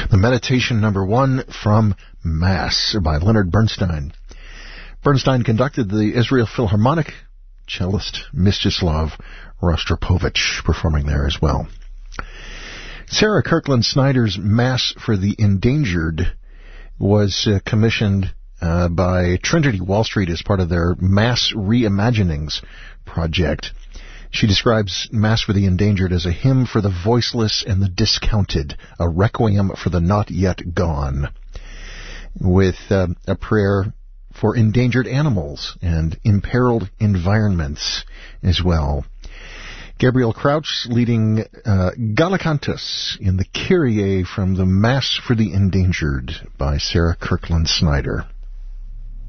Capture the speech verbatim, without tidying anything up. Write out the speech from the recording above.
The Meditation Number One from Mass by Leonard Bernstein. Bernstein conducted the Israel Philharmonic, cellist Mstislav Rostropovich performing there as well. Sarah Kirkland Snyder's Mass for the Endangered was uh, commissioned uh, by Trinity Wall Street as part of their Mass Reimaginings project. She describes Mass for the Endangered as a hymn for the voiceless and the discounted, a requiem for the not yet gone, with uh, a prayer for endangered animals and imperiled environments as well. Gabriel Crouch leading uh, Gallicantus in the Kyrie from the Mass for the Endangered by Sarah Kirkland Snyder.